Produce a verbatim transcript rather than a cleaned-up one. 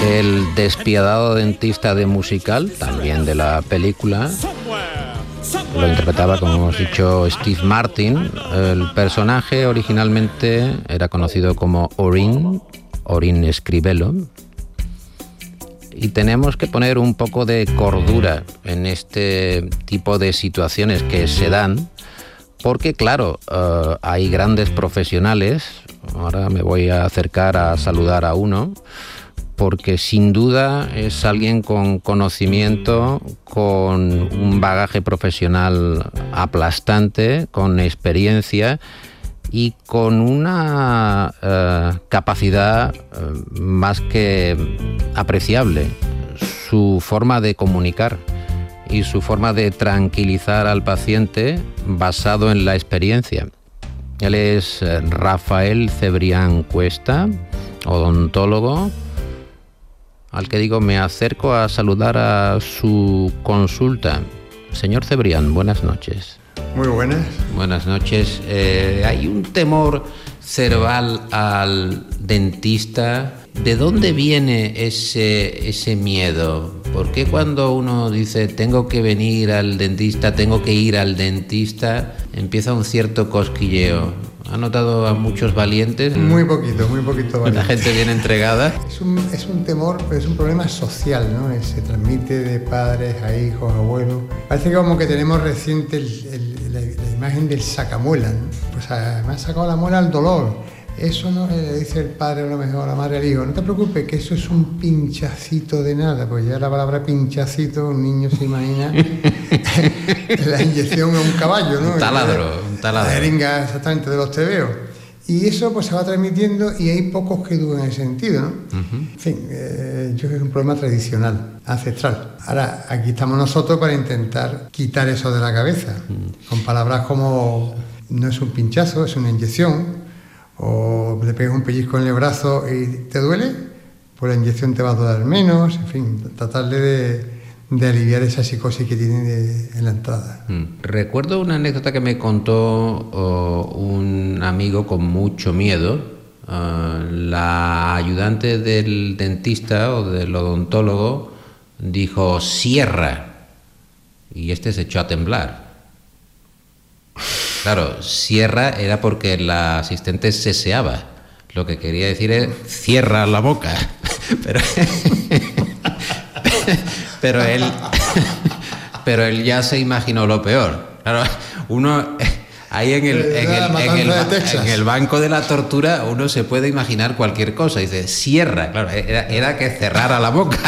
El despiadado dentista de musical, también de la película, lo interpretaba, como hemos dicho, Steve Martin. El personaje originalmente era conocido como Orin, Orin Scribello. Y tenemos que poner un poco de cordura en este tipo de situaciones que se dan, porque claro, uh, hay grandes profesionales. Ahora me voy a acercar a saludar a uno, porque sin duda es alguien con conocimiento, con un bagaje profesional aplastante, con experiencia y con una uh, capacidad uh, más que apreciable. Su forma de comunicar y su forma de tranquilizar al paciente basado en la experiencia. Él es Rafael Cebrián Cuesta, odontólogo, al que digo me acerco a saludar a su consulta. Señor Cebrián, buenas noches. Muy buenas. Buenas noches. Eh, hay un temor cerval al dentista. ¿De dónde viene ese, ese miedo? ¿Por qué cuando uno dice tengo que venir al dentista, tengo que ir al dentista, empieza un cierto cosquilleo? ¿Ha notado a muchos valientes? Muy poquito, muy poquito valiente. La gente bien entregada. Es un, es un temor, pero es un problema social, ¿no? Se transmite de padres a hijos, a abuelos. Parece que como que tenemos reciente el, el, la, la imagen del sacamuela, ¿no? Pues me ha sacado la muela al dolor. Eso no le dice el padre a lo mejor a la madre al hijo. No te preocupes, que eso es un pinchacito de nada, pues ya la palabra pinchacito, un niño se imagina la inyección a un caballo, ¿no? Un taladro, un taladro. La jeringa exactamente de los tebeos. Y eso pues se va transmitiendo y hay pocos que dudan en ese sentido, ¿no? Uh-huh. En fin, eh, yo creo que es un problema tradicional, ancestral. Ahora, aquí estamos nosotros para intentar quitar eso de la cabeza, uh-huh. con palabras como no es un pinchazo, es una inyección. O le pegas un pellizco en el brazo y te duele, pues la inyección te va a doler menos, en fin, tratarle de, de aliviar esa psicosis que tiene de, en la entrada. Mm. Recuerdo una anécdota que me contó oh, un amigo con mucho miedo. Uh, la ayudante del dentista o del odontólogo dijo cierra, y este se echó a temblar. Claro, cierra era porque la asistente seseaba. Lo que quería decir es cierra la boca. Pero, pero él pero él ya se imaginó lo peor. Claro, uno ahí en el, en el, en el, en el banco de la tortura uno se puede imaginar cualquier cosa. Dice cierra, claro, era, era que cerrara la boca.